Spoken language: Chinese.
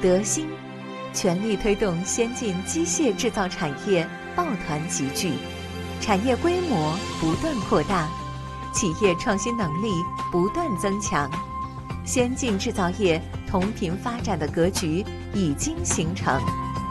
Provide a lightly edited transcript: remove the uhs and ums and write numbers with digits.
德兴全力推动先进机械制造产业抱团集聚，产业规模不断扩大，企业创新能力不断增强，先进制造业同频发展的格局已经形成。